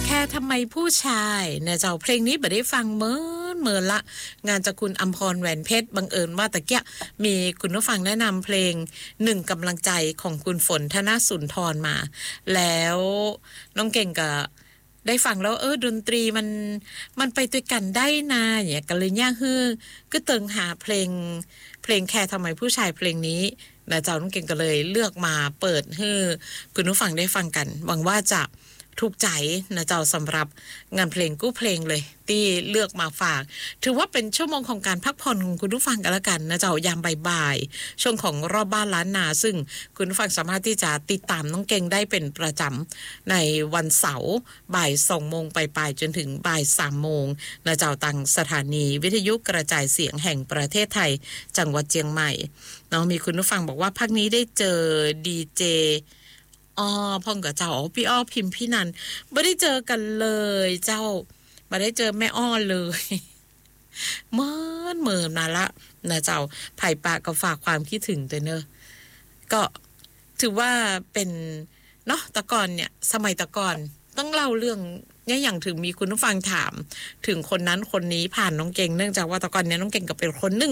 แค่ทำไมผู้ชายเนี่ยเจ้าเพลงนี้บ่ได้ฟังเมินละงานจากคุณอัมพรแหวนเพชรบังเอิญว่าตะเกียมีคุณผู้ฟังแนะนำเพลงหนึ่งกำลังใจของคุณฝนธนสุนทรมาแล้วน้องเก่งก็ได้ฟังแล้วดนตรีมันไปด้วยกันได้นะเนี่ยก็เลยย่างฮือก็เติงหาเพลงแค่ทำไมผู้ชายเพลงนี้นะเจ้าน้องเก่งก็เลยเลือกมาเปิดให้คุณผู้ฟังได้ฟังกันหวังว่าจะถูกใจนะเจ้าสำหรับงานเพลงกู้เพลงเลยที่เลือกมาฝากถือว่าเป็นชั่วโมงของการพักผ่อนของคุณผู้ฟังกันแล้วกันนะเจ้ายามบ่ายๆช่วงของรอบบ้านล้านนาซึ่งคุณผู้ฟังสามารถที่จะติดตามน้องเก่งได้เป็นประจำในวันเสาร์บ่าย 2 โมงไปจนถึงบ่าย 3 โมงนะเจ้าตังสถานีวิทยุกระจายเสียงแห่งประเทศไทยจังหวัดเชียงใหม่เนาะมีคุณผู้ฟังบอกว่าภาคนี้ได้เจอดีเจพ่องกับเจ้าพี่อ้อพิมพ์พี่นันไม่ได้เจอกันเลยเจ้าไม่ได้เจอแม่อ้อเลยเมินมาละนะเจ้าไผ่ปากก็ฝากความคิดถึงตัวเนอะก็ถือว่าเป็นเนาะแต่ก่อนเนี่ยสมัยแต่ก่อนต้องเล่าเรื่องเนี่ยอย่างถึงมีคุณผู้ฟังถามถึงคนนั้นคนนี้ผ่านน้องเก่งเนื่องจากว่าแต่ก่อนเนี่ยน้องเก่งก็เป็นคนหนึ่ง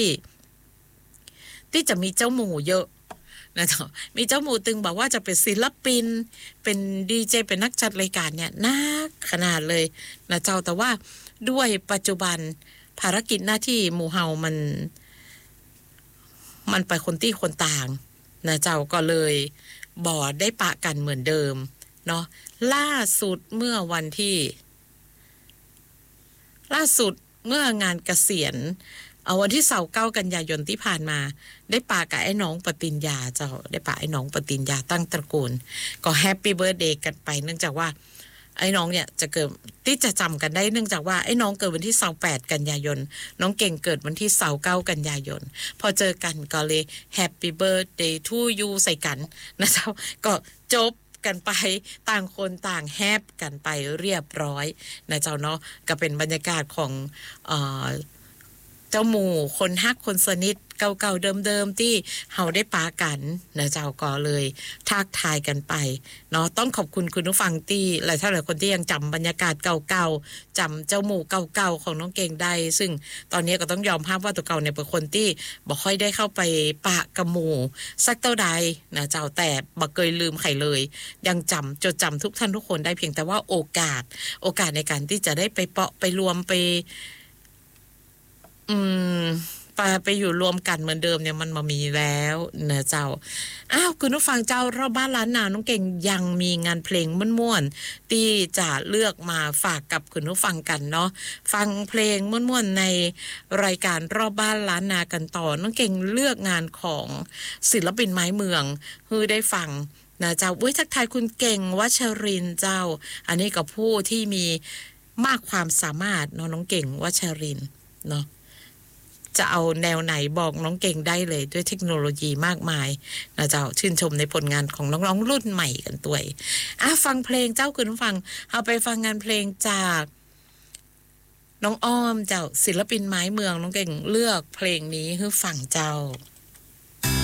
ที่จะมีเจ้าหมู่เยอะนะเจ้ามีเจ้าหมูตึงบอกว่าจะเป็นศิลปินเป็นดีเจเป็นนักจัดรายการเนี่ยนักขนาดเลยนะเจ้าแต่ว่าด้วยปัจจุบันภารกิจหน้าที่หมู่เฮามันไปคนที่คนต่างนะเจ้าก็เลยบ่ได้ปะกันเหมือนเดิมเนาะล่าสุดเมื่องานเกษียณวันที่29 กันยายนที่ผ่านมาได้ปากับไอ้น้องปติญญาเจ้าได้ปาไอ้น้องปติญญาตั้งตระกูลก็แฮปปี้เบิร์ธเดย์กันไปเนื่องจากว่าไอ้น้องเนี่ยจะเกิดที่จะจำกันได้เนื่องจากว่าไอ้น้องเกิดวันที่28 กันยายนน้องเก่งเกิดวันที่29 กันยายนพอเจอกันก็เลยแฮปปี้เบิร์ธเดย์ทูยูใส่กันนะเจ้าก็จบกันไปต่างคนต่างแฮปกันไปเรียบร้อยนะเจ้าเนาะก็เป็นบรรยากาศของเจ้าหมู่คนฮักคนสนิทเก่าๆเดิมๆที่เฮาได้ปากันนะเจ้าก็เลยทักทายกันไปเนาะต้องขอบคุณคุณผู้ฟังที่หลายท่านหลายคนที่ยังจำบรรยากาศเก่าๆจำเจ้าหมู่เก่าๆของน้องเก่งได้ซึ่งตอนนี้ก็ต้องยอมรับว่าตัวเก่าเนี่ยเป็นคนที่บ่ค่อยได้เข้าไปปะกับหมู่สักเท่าใดนะเจ้าแต่บ่เคยลืมใครเลยยังจดจำทุกท่านทุกคนได้เพียงแต่ว่าโอกาสในการที่จะได้ไปเปาะไปรวมไปอยู่รวมกันเหมือนเดิมเนี่ยมันมามีแล้วนะเจ้าคุณผู้ฟังเจ้ารอบบ้านล้านนาน้องเก่งยังมีงานเพลงม่วนๆที่จะเลือกมาฝากกับคุณผู้ฟังกันเนาะฟังเพลงม่วนๆในรายการรอบบ้านล้านนากันต่อน้องเก่งเลือกงานของศิลปินไม้เมืองคือได้ฟังนะเจ้าทักทายคุณเก่งวัชรินทร์เจ้าอันนี้ก็ผู้ที่มีมากความสามารถเนาะน้องเก่งวัชรินทร์เนาะจะเอาแนวไหนบอกน้องเก่งได้เลยด้วยเทคโนโลยีมากมายนะเจ้าชื่นชมในผลงานของน้องๆรุ่นใหม่กันตัวฟังเพลงเจ้าคุณฟังเอาไปฟังงานเพลงจากน้องอ้อมเจ้าศิลปินไม้เมืองน้องเก่งเลือกเพลงนี้ให้ฟังเจ้า